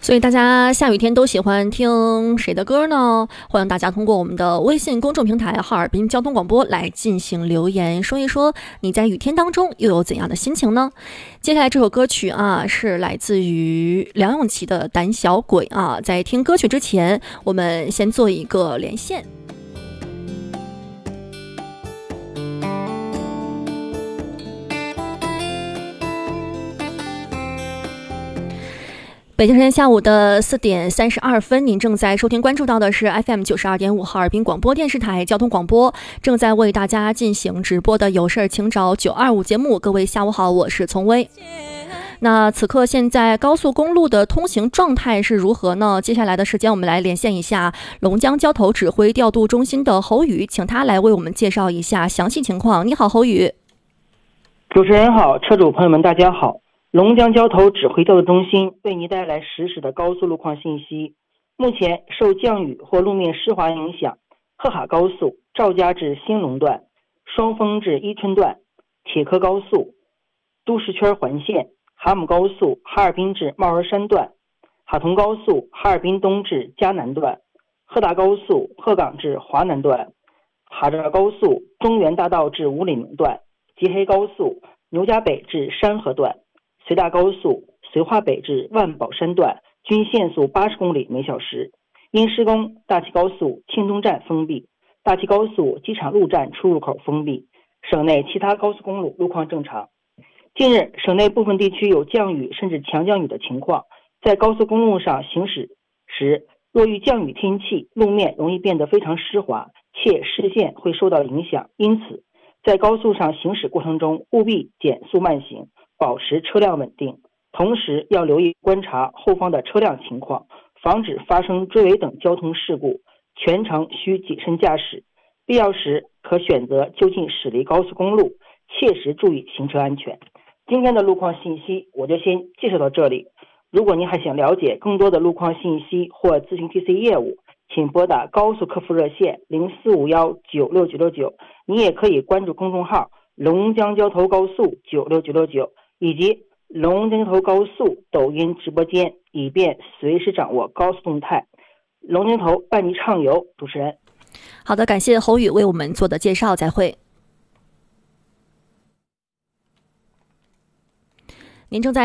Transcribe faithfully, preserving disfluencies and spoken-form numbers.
所以大家下雨天都喜欢听谁的歌呢？欢迎大家通过我们的微信公众平台哈尔滨交通广播来进行留言，说一说你在雨天当中又有怎样的心情呢？接下来这首歌曲啊是来自于梁咏琪的《胆小鬼》啊。在听歌曲之前，我们先做一个连线。北京时间下午的四点三十二分，您正在收听关注到的是 F M 九十二点五哈尔滨广播电视台交通广播，正在为大家进行直播的有事请找九二五节目。各位下午好，我是丛薇。那此刻现在高速公路的通行状态是如何呢？接下来的时间我们来连线一下龙江交头指挥调度中心的侯宇，请他来为我们介绍一下详细情况。你好，侯宇。 主持人好，车主朋友们大家好。龙江交头指挥调度中心为您带来实时的高速路况信息。目前受降雨或路面湿滑影响，贺海高速赵家至兴隆段、双峰至伊春段、铁科高速都市圈环线、哈姆高速哈尔滨至帽儿山段、哈同高速哈尔滨东至嘉南段、鹤大高速鹤岗至华南段、哈扎高速中原大道至五里明段、吉黑高速牛家北至山河段、绥大高速绥化北至万宝山段均限速八十公里每小时。因施工，大齐高速庆东站封闭，大齐高速机场路站出入口封闭，省内其他高速公路路况正常。近日，省内部分地区有降雨甚至强降雨的情况，在高速公路上行驶时，若遇降雨天气，路面容易变得非常湿滑，且视线会受到影响，因此在高速上行驶过程中务必减速慢行，保持车辆稳定，同时要留意观察后方的车辆情况，防止发生追尾等交通事故，全程需谨慎驾驶，必要时可选择就近驶离高速公路，切实注意行车安全。今天的路况信息我就先介绍到这里，如果您还想了解更多的路况信息或咨询 T C 业务，请拨打高速客服热线零四五幺九六九六九，你也可以关注公众号龙江交头高速九六九六九以及龙江交头高速抖音直播间，以便随时掌握高速动态。龙江头伴你畅游。主持人， 好的，感谢侯宇为我们做的介绍，再会。您正在